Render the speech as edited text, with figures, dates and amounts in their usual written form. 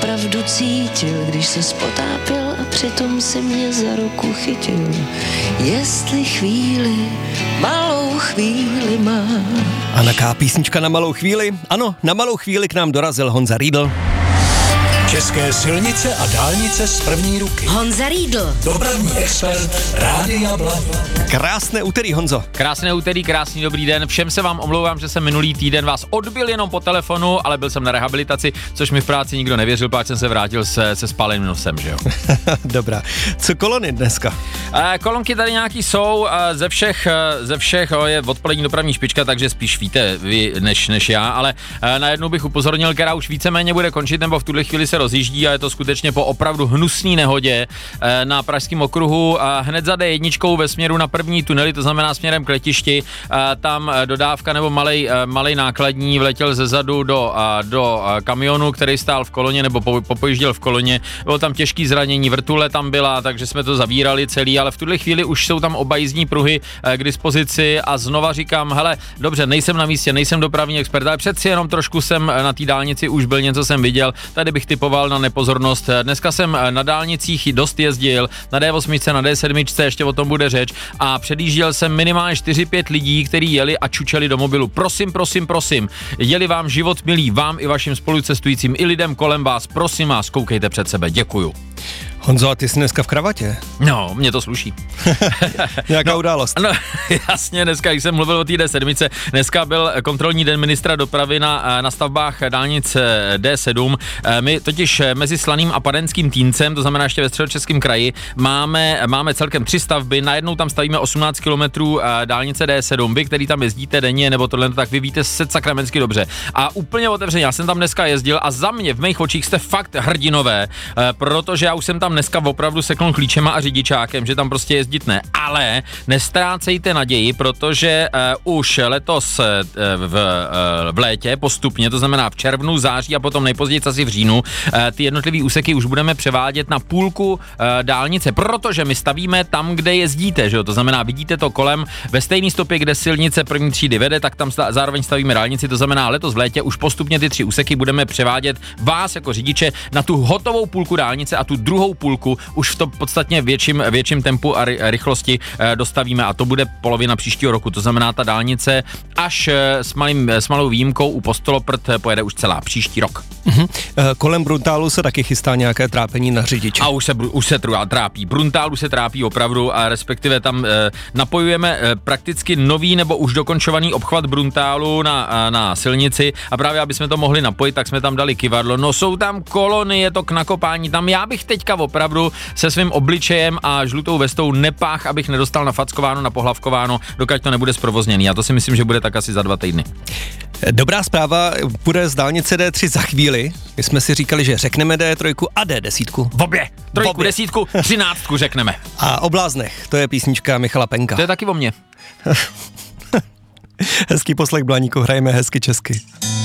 opravdu cítil, když se spotápěl a přitom si mě za ruku chytil. Jestli chvíli, malou chvíli má. A naká písnička na malou chvíli? Ano, na malou chvíli k nám dorazil Honza Riedl. České silnice a dálnice z první ruky. Honza Riedl. Dopravní expert Rádia Blaník. Krásné úterý, Honzo. Krásné úterý, krásný dobrý den. Všem se vám omlouvám, že jsem minulý týden vás odbil jenom po telefonu, ale byl jsem na rehabilitaci, což mi v práci nikdo nevěřil, protože jsem se vrátil se spáleným nosem, že jo. Dobrá. Co kolony dneska? Kolonky tady nějaký jsou, ze všech je odpolední dopravní špička, takže spíš víte vy než já, ale na jednu bych upozornil, která už víceméně bude končit, nebo v tuhle chvíli se rozjíždí a je to skutečně po opravdu hnusný nehodě na Pražském okruhu a hned za D1 ve směru na první tunely, to znamená směrem k letišti, tam dodávka nebo malej nákladní vletěl zezadu do kamionu, který stál v koloně nebo popojížděl v koloně. Bylo tam těžký zranění, vrtule tam byla, takže jsme to zavírali celý, ale v tuhle chvíli už jsou tam oba jízdní pruhy k dispozici a znova říkám, hele, dobře, nejsem na místě, nejsem dopravní expert, ale přeci jenom trošku jsem na té dálnici už byl, něco jsem viděl, tady bych typoval na nepozornost. Dneska jsem na dálnicích dost jezdil, na D8, na D7, ještě o tom bude řeč a předjížděl jsem minimálně 4-5 lidí, kteří jeli a čučeli do mobilu. Prosím, jeli vám život milý, vám i vašim spolucestujícím, i lidem kolem vás, prosím vás, koukejte před sebe, děkuju. Honzo, a ty jsi dneska v kravatě? No, mě to sluší. Nějaká událost? No, jasně, dneska, když jsem mluvil o té D7, dneska byl kontrolní den ministra dopravy na stavbách dálnice D7. My totiž mezi Slaným a Padenským Týncem, to znamená ještě ve Středočeském kraji, máme celkem 3 stavby, najednou tam stavíme 18 kilometrů dálnice D7, vy, který tam jezdíte denně, nebo tohle, tak vy víte se sakramensky dobře. A úplně otevřeně, já jsem tam dneska jezdil a za mě v mých očích jste fakt hrdinové, protože já už jsem tam dneska opravdu seknul klíčema a řidičákem, že tam prostě jezdit ne, ale nestrácejte naději, protože už letos v létě postupně, to znamená v červnu, září a potom nejpozději asi v říjnu, ty jednotlivý úseky už budeme převádět na půlku dálnice, protože my stavíme tam, kde jezdíte, že jo, to znamená vidíte to kolem ve stejné stopě, kde silnice první třídy vede, tak tam zároveň stavíme dálnici, to znamená letos v létě už postupně ty 3 úseky budeme převádět vás jako řidiče na tu hotovou půlku dálnice a tu druhou půlku už v tom podstatně větším tempu a rychlosti dostavíme a to bude polovina příštího roku, to znamená ta dálnice až s malou výjimkou u Postoloprt pojede už celá příští rok. Kolem Bruntálu se taky chystá nějaké trápení na řidiče. A už se trápí. Bruntálu se trápí opravdu a respektive tam napojujeme prakticky nový nebo už dokončovaný obchvat Bruntálu na silnici a právě aby jsme to mohli napojit, tak jsme tam dali kyvadlo. No jsou tam kolony, je to k nakopání, tam já bych teďka opravdu se svým obličejem a žlutou vestou nepách, abych nedostal nafackováno, napohlavkováno, dokud to nebude zprovozněný. Já to si myslím, že bude tak asi za 2 týdny. Dobrá zpráva, bude z dálnice D3 za chvíli. My jsme si říkali, že řekneme D3 a D10. V obě. 3, 10, 13 řekneme. A o bláznech, to je písnička Michala Penka. To je taky o mně. Hezký poslech, Blaníku, hrajeme hezky česky.